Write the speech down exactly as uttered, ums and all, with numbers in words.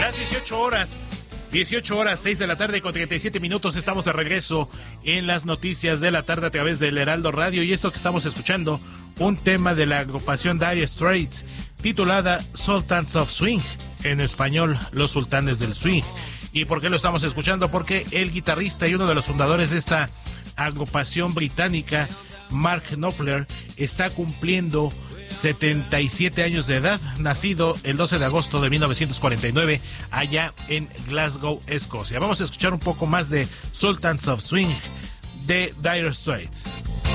Las dieciocho horas, dieciocho horas, seis de la tarde con treinta y siete minutos. Estamos de regreso en las noticias de la tarde a través del Heraldo Radio. Y esto que estamos escuchando, un tema de la agrupación Dire Straits, titulada Sultans of Swing, en español, Los Sultanes del Swing. ¿Y por qué lo estamos escuchando? Porque el guitarrista y uno de los fundadores de esta agrupación británica, Mark Knopfler, está cumpliendo setenta y siete años de edad, nacido el doce de agosto de mil novecientos cuarenta y nueve allá en Glasgow, Escocia. Vamos a escuchar un poco más de Sultans of Swing de Dire Straits.